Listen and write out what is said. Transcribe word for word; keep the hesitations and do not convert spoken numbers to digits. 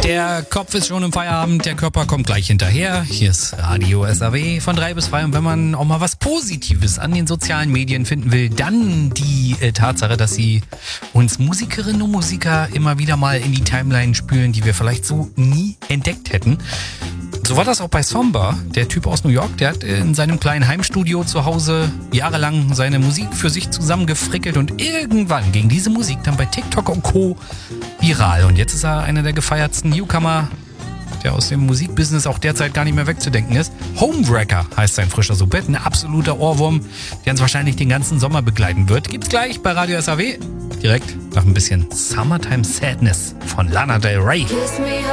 Der Kopf ist schon im Feierabend, der Körper kommt gleich hinterher. Hier ist Radio S A W von drei bis zwei. Und wenn man auch mal was Positives an den sozialen Medien finden will, dann die äh, Tatsache, dass sie uns Musikerinnen und Musiker immer wieder mal in die Timeline spülen, die wir vielleicht so nie entdeckt hätten. So war das auch bei Somba, der Typ aus New York. Der hat in seinem kleinen Heimstudio zu Hause jahrelang seine Musik für sich zusammengefrickelt und irgendwann ging diese Musik dann bei TikTok und Co. viral. Und jetzt ist er einer der gefeiertsten Newcomer, der aus dem Musikbusiness auch derzeit gar nicht mehr wegzudenken ist. Homewrecker heißt sein frischer Subit, ein absoluter Ohrwurm, der uns wahrscheinlich den ganzen Sommer begleiten wird. Gibt's gleich bei Radio S A W, direkt nach ein bisschen Summertime Sadness von Lana Del Rey.